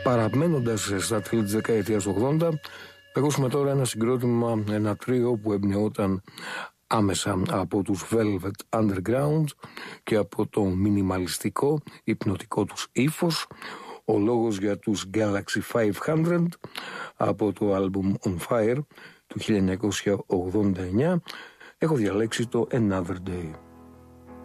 Παραμένοντας στα τέλη της δεκαετίας του 80, θα ακούσουμε τώρα ένα συγκρότημα, ένα τρίο που εμπνεόταν άμεσα από τους Velvet Underground και από το μινιμαλιστικό, υπνοτικό τους ύφος. Ο λόγος για τους Galaxy 500 από το album On Fire του 1989. Έχω διαλέξει το Another Day.